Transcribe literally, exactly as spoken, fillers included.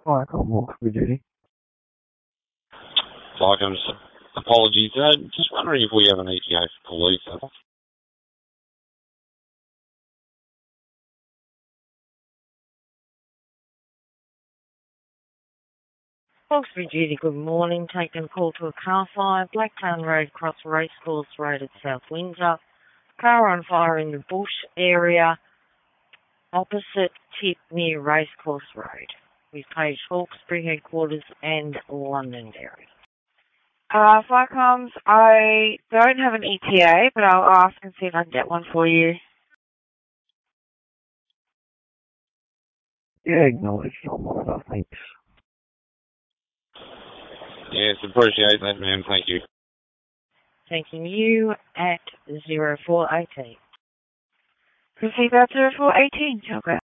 Hi, I'm Hawkesbury Duty. Welcome. Apologies. Uh, just wondering if we have an E T A for police. Hawkesbury Duty, good morning. Taking a call to a car fire. Blacktown Road, across Racecourse Road at South Windsor. Car on fire in the bush area, opposite tip near Racecourse Road. We've paged Hawkesbury headquarters and Londonderry. Uh, Firecoms, I don't have an E T A, but I'll ask and see if I can get one for you. Yeah, acknowledged on my other, thanks. Yes, appreciate that, ma'am. Thank you. Thanking you at zero four eighteen. Proceed at zero four eighteen, Chalker.